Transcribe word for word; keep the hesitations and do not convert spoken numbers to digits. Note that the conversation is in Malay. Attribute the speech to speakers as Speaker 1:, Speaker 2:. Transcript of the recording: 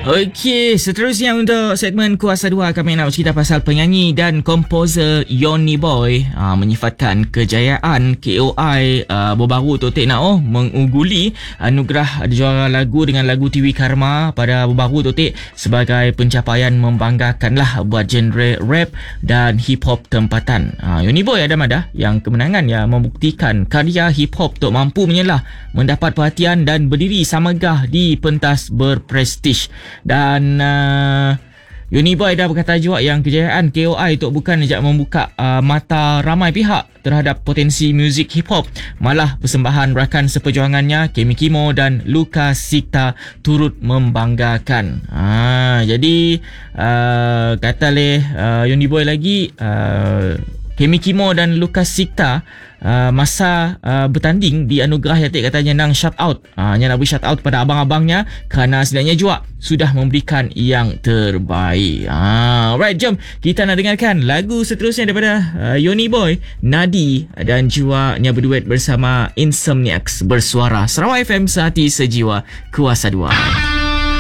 Speaker 1: Okey, seterusnya untuk segmen Kuasa dua kami nak bercerita pasal penyanyi dan komposer Yoni Boy uh, menyifatkan kejayaan K O I uh, baru-baru tu Tek nak oh menguguli anugerah juara lagu dengan lagu T V Karma pada baru-baru tu Tek sebagai pencapaian membanggakan lah buat genre rap dan hip hop tempatan. Uh, Yoni Boy ada madah yang kemenangan ya membuktikan karya hip hop tu mampu menyelah mendapat perhatian dan berdiri samagah di pentas berprestij. Dan uh, Yoni Boy dah berkata juga yang kejayaan K O I itu bukan saja membuka uh, mata ramai pihak terhadap potensi muzik hip hop, malah persembahan rakan seperjuangannya Kemi Kimo dan Lucas Sikta turut membanggakan. Ha, jadi uh, kata leh uh, Yoni Boy lagi uh, Kemi Kimo dan Lucas Sikta Uh, masa uh, bertanding di anugerah yang Tek katanya nang shout out uh, yang nak beri shout out pada abang-abangnya kerana sebenarnya juga sudah memberikan yang terbaik. uh, Alright, jom kita nak dengarkan lagu seterusnya daripada uh, Yoni Boy, Nadi dan juga nya berduet bersama Insomniacs bersuara Sarawak F M Sehati Sejiwa Kuasa dua.